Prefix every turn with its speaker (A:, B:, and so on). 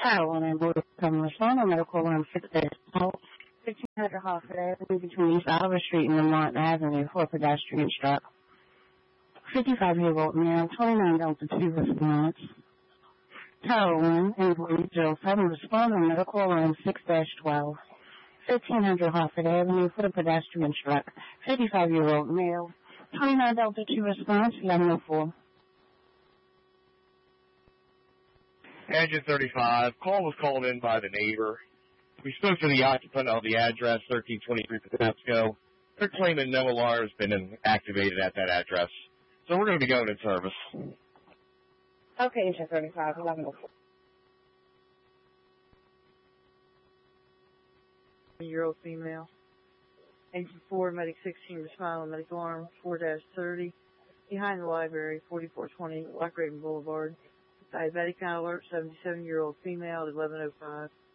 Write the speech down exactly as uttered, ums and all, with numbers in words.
A: Title one ambulance coming respond on medical alarm six twelve, fifteen hundred Hartford Avenue between East Oliver Street and Lamont Avenue for a pedestrian struck. fifty-five-year-old male, twenty-nine Delta two response. Title one ambulance zero seven respond on medical alarm six twelve, fifteen hundred Hartford Avenue for the pedestrian struck. fifty-five-year-old male, twenty-nine Delta two response, eleven oh four.
B: Engine thirty-five, call was called in by the neighbor. We spoke to the occupant of the address, thirteen twenty-three Patapsco. They're claiming no alarm has been activated at that address. So we're going to be going in service.
A: Okay, engine thirty-five, eleven oh four.
C: Year-old female. Engine four, medic sixteen, respond on medic alarm four thirty. Behind the library, forty-four twenty, Black Raven Boulevard. Diabetic alert, seventy-seven-year-old female at eleven oh five.